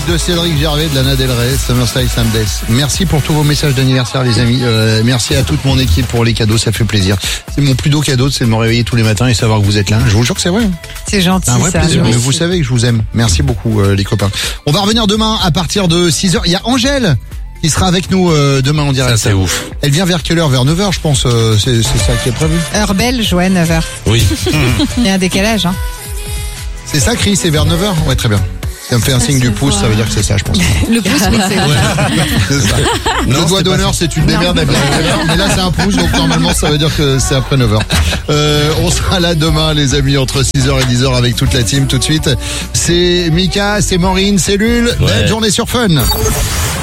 de Cédric Gervais, de Lana Del Rey, Summer Style Someday. Merci pour tous vos messages d'anniversaire, les amis. Merci à toute mon équipe pour les cadeaux, ça fait plaisir. C'est mon plus beau cadeau, c'est de me réveiller tous les matins et savoir que vous êtes là. Je vous jure que c'est vrai. C'est gentil, un vrai ça. plaisir. Mais vous savez que je vous aime. Merci beaucoup, les copains. On va revenir demain à partir de 6h. Il y a Angèle qui sera avec nous demain en direct. Ça, c'est ouf. Elle vient vers quelle heure? Vers 9h, je pense. C'est ça qui est prévu. Heure belge, ouais, 9h. Oui. Il y a un décalage, hein. C'est ça, Chris, c'est vers 9h? Ouais, très bien. Ça me fait un signe du pouce, ça veut dire que c'est ça, je pense. Le pouce, oui, c'est C'est ça. Le doigt d'honneur, c'est une démerde à bien. Mais là, c'est un pouce, donc normalement, ça veut dire que c'est après 9h. On sera là demain, les amis, entre 6h et 10h avec toute la team. Tout de suite, c'est Mika, c'est Maureen, c'est Lul. Belle journée sur Fun.